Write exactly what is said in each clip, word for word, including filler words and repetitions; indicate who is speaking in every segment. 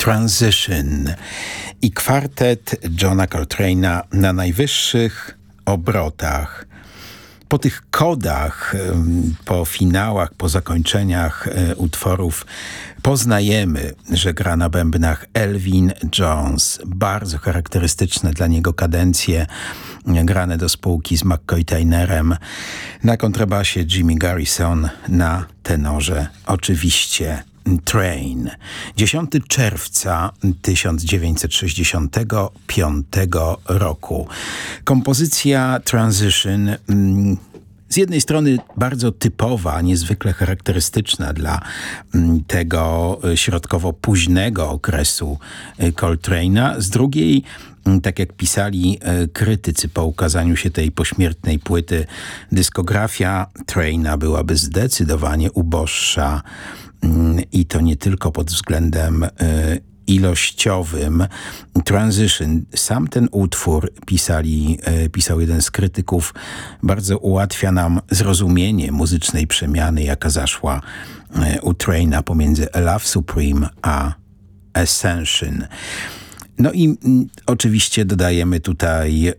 Speaker 1: Transition i kwartet Johna Coltrane'a na najwyższych obrotach. Po tych kodach, po finałach, po zakończeniach utworów poznajemy, że gra na bębnach Elvin Jones. Bardzo charakterystyczne dla niego kadencje grane do spółki z McCoy Tynerem. Na kontrabasie Jimmy Garrison, na tenorze oczywiście Train. dziesiątego czerwca tysiąc dziewięćset sześćdziesiątego piątego roku. Kompozycja Transition mm, z jednej strony bardzo typowa, niezwykle charakterystyczna dla mm, tego środkowo-późnego okresu Coltrane'a, z drugiej, mm, tak jak pisali y, krytycy po ukazaniu się tej pośmiertnej płyty, dyskografia Traina byłaby zdecydowanie uboższa. I to nie tylko pod względem y, ilościowym. Transition, sam ten utwór, pisali, y, pisał jeden z krytyków, bardzo ułatwia nam zrozumienie muzycznej przemiany, jaka zaszła y, u Traina pomiędzy A Love Supreme a Ascension. No i mm, oczywiście dodajemy tutaj, yy,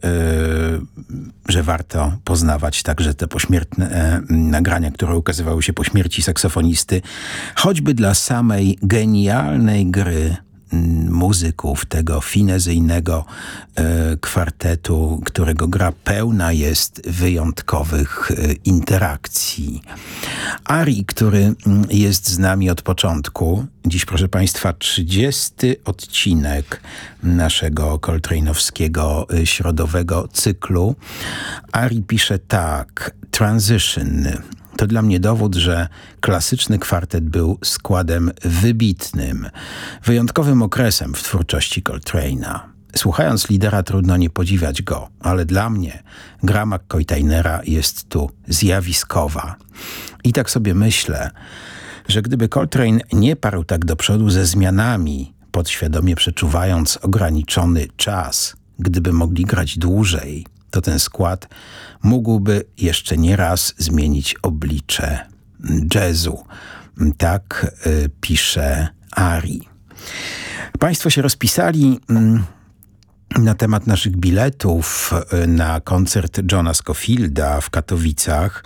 Speaker 1: że warto poznawać także te pośmiertne e, nagrania, które ukazywały się po śmierci saksofonisty, choćby dla samej genialnej gry muzyków tego finezyjnego e, kwartetu, którego gra pełna jest wyjątkowych e, interakcji. Ari, który jest z nami od początku, dziś, proszę Państwa, trzydziesty odcinek naszego coltrane'owskiego e, środowego cyklu. Ari pisze tak: Transition to dla mnie dowód, że klasyczny kwartet był składem wybitnym, wyjątkowym okresem w twórczości Coltrane'a. Słuchając lidera trudno nie podziwiać go, ale dla mnie gra McCoy Tynera jest tu zjawiskowa. I tak sobie myślę, że gdyby Coltrane nie parł tak do przodu ze zmianami, podświadomie przeczuwając ograniczony czas, gdyby mogli grać dłużej, to ten skład mógłby jeszcze nie raz zmienić oblicze jazzu. Tak y, pisze Ari. Państwo się rozpisali y, na temat naszych biletów y, na koncert Johna Scofielda w Katowicach.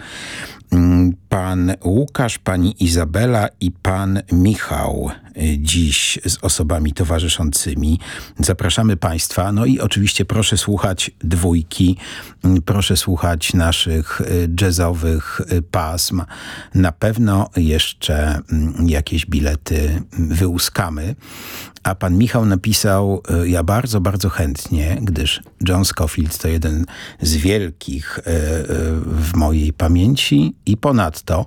Speaker 1: Pan Łukasz, pani Izabela i pan Michał dziś z osobami towarzyszącymi. Zapraszamy Państwa. No i oczywiście proszę słuchać dwójki, proszę słuchać naszych jazzowych pasm. Na pewno jeszcze jakieś bilety wyłuskamy. A pan Michał napisał: ja bardzo, bardzo chętnie, gdyż John Scofield to jeden z wielkich w mojej pamięci i ponadto